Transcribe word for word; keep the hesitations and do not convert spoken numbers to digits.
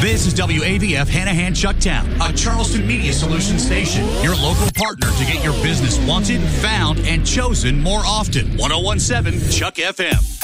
This is W A V F Hanahan Chucktown, a Charleston Media Solutions station. Your local partner to get your business wanted, found, and chosen more often. ten seventeen Chuck F M.